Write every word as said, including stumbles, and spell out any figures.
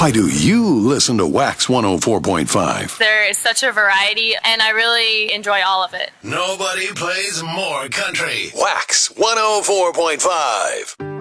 Why do you listen to Wax one oh four point five? There is such a variety, and I really enjoy all of it. Nobody plays more country. Wax one oh four point five.